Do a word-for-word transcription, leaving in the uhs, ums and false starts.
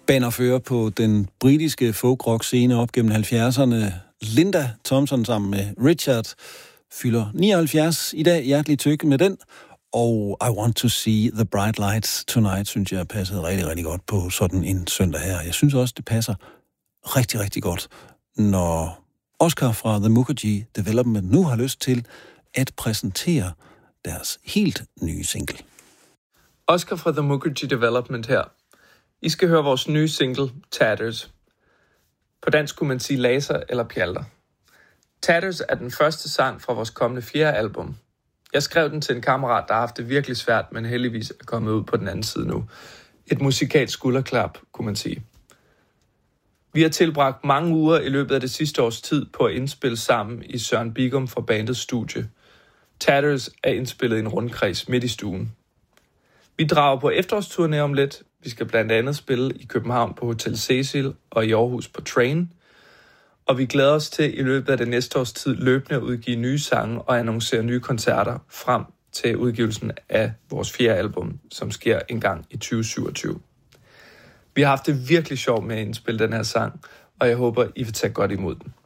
Bannerfører på den britiske folkrock-scene op gennem halvfjerdserne. Linda Thompson sammen med Richard fylder nioghalvfjerds i dag. Hjertelig tykke med den. Og I Want to See the Bright Lights Tonight, synes jeg passede rigtig, rigtig godt på sådan en søndag her. Jeg synes også, det passer rigtig, rigtig godt, når Oscar fra The Mukherjee Development nu har lyst til at præsentere deres helt nye single. Oscar fra The Mukherjee Development her. I skal høre vores nye single, Tatters. På dansk kunne man sige laser eller pjalter. Tatters er den første sang fra vores kommende fjerde album. Jeg skrev den til en kammerat, der har haft det virkelig svært, men heldigvis er kommet ud på den anden side nu. Et musikalsk skulderklap, kunne man sige. Vi har tilbragt mange uger i løbet af det sidste års tid på at indspille sammen i Søren Bigum fra bandets studie. Tatters er indspillet i en rundkreds midt i stuen. Vi drager på efterårsturné om lidt. Vi skal blandt andet spille i København på Hotel Cecil og i Aarhus på Train. Og vi glæder os til i løbet af det næste års tid løbende at udgive nye sange og annoncere nye koncerter frem til udgivelsen af vores fjerde album, som sker engang i tyve syvogtyve. Vi har haft det virkelig sjovt med at indspille den her sang, og jeg håber, I vil tage godt imod den.